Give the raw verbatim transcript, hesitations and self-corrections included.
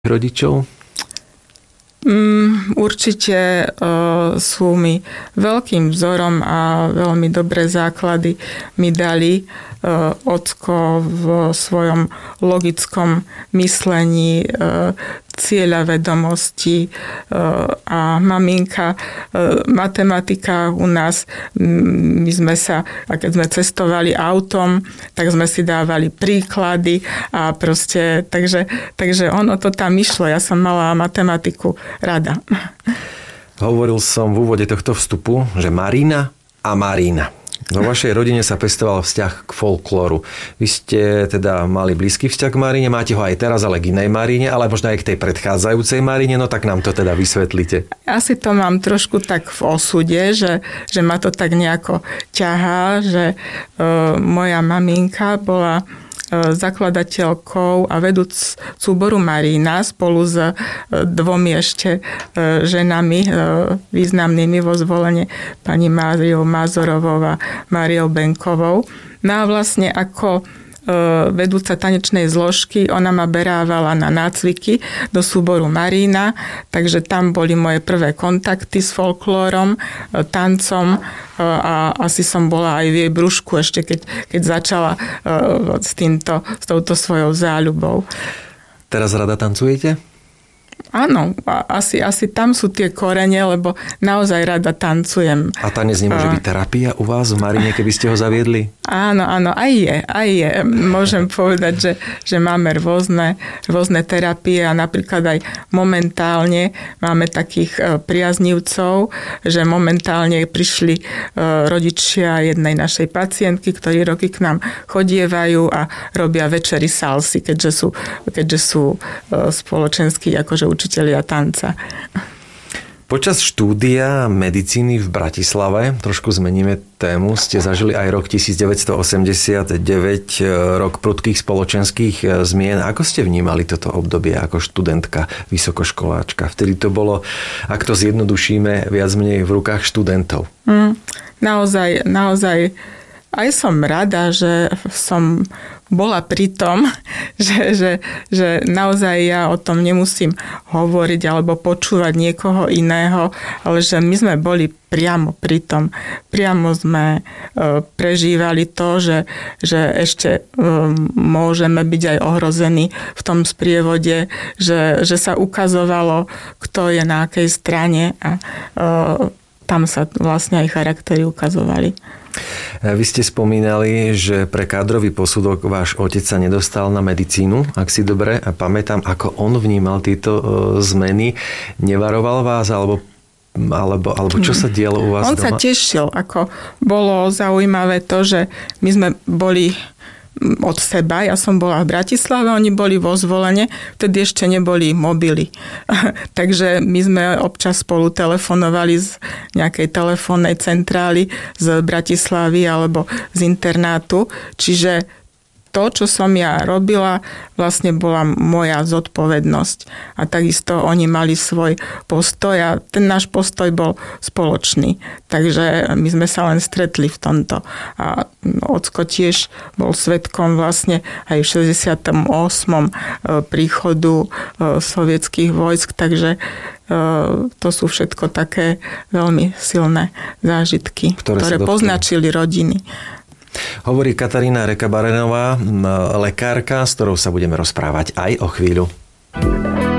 rodičov? Mm, určite uh, sú mi veľkým vzorom a veľmi dobré základy mi dali uh, ocko v svojom logickom myslení, uh, cieľavedomosti uh, a maminka. Uh, matematika u nás, my sme sa, a keď sme cestovali autom, tak sme si dávali príklady a proste, takže, takže ono to tam išlo. Ja som mala matematiku rada. Hovoril som v úvode tohto vstupu, že Marina a Marina. Vo vašej rodine sa pestoval vzťah k folklóru. Vy ste teda mali blízky vzťah k Marine, máte ho aj teraz, ale k inej Marine, ale možno aj k tej predchádzajúcej Marine, no tak nám to teda vysvetlite. Asi to mám trošku tak v osude, že, že ma to tak nejako ťahá, že e, moja maminka bola zakladateľkou a vedúc súboru Marina spolu s dvomi ešte ženami významnými vo Zvolene, pani Máriou Mázorovou a Máriou Benkovou. No a vlastne ako vedúca tanečnej zložky, ona ma berávala na nácviky do súboru Marina, takže tam boli moje prvé kontakty s folklórom, tancom a asi som bola aj v jej brúšku ešte, keď, keď začala s týmto, s touto svojou záľubou. Teraz rada tancujete? Áno, asi, asi tam sú tie korene, lebo naozaj rada tancujem. A tanec nemôže byť terapia u vás v Marine, keby ste ho zaviedli? Áno, áno, aj je, aj je. Môžem povedať, že, že máme rôzne, rôzne terapie a napríklad aj momentálne máme takých priaznivcov, že momentálne prišli rodičia jednej našej pacientky, ktorí roky k nám chodievajú a robia večery salsy, keďže sú, keďže sú spoločenskí akože učitelia tanca. Počas štúdia medicíny v Bratislave, trošku zmeníme tému, ste zažili aj rok devätnásťstoosemdesiatdeväť, rok prudkých spoločenských zmien. Ako ste vnímali toto obdobie ako študentka, vysokoškoláčka? Vtedy to bolo, ak to zjednodušíme, viac menej v rukách študentov. Mm, naozaj, naozaj aj som rada, že som bola pri tom, že, že, že naozaj ja o tom nemusím hovoriť alebo počúvať niekoho iného, ale že my sme boli priamo pri tom. Priamo sme e, prežívali to, že, že ešte e, môžeme byť aj ohrození v tom sprievode, že, že sa ukazovalo, kto je na akej strane a e, tam sa vlastne aj charaktery ukazovali. Vy ste spomínali, že pre kádrový posudok váš otec sa nedostal na medicínu, ak si dobre pamätám, ako on vnímal tieto zmeny. Nevaroval vás, alebo, alebo, alebo čo sa dialo u vás on doma? On sa tešil, ako bolo zaujímavé to, že my sme boli od seba. Ja som bola v Bratislave, oni boli vo Zvolene, vtedy ešte neboli mobily. Takže my sme občas spolu telefonovali z nejakej telefónnej centrály z Bratislavy alebo z internátu. Čiže to, čo som ja robila, vlastne bola moja zodpovednosť. A takisto oni mali svoj postoj a ten náš postoj bol spoločný. Takže my sme sa len stretli v tomto. A ocko tiež bol svedkom vlastne aj v šesťdesiatom ôsmom príchodu sovietských vojsk, takže to sú všetko také veľmi silné zážitky, ktoré, ktoré poznačili rodiny. Hovorí Katarína Reka-Barenová, lekárka, s ktorou sa budeme rozprávať aj o chvíľu.